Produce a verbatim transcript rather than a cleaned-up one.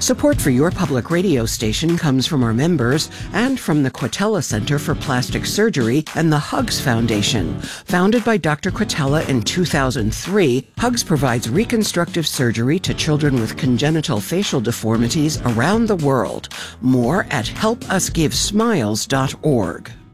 Support for your public radio station comes from our members and from the Quatella Center for Plastic Surgery and the Hugs Foundation. Founded by Doctor Quatella in two thousand three, Hugs provides reconstructive surgery to children with congenital facial deformities around the world. More at help us give smiles dot org.